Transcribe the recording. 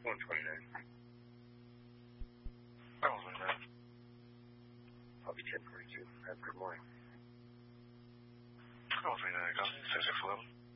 129. Probably not. Probably 1042. Good morning. Probably not. Go 611.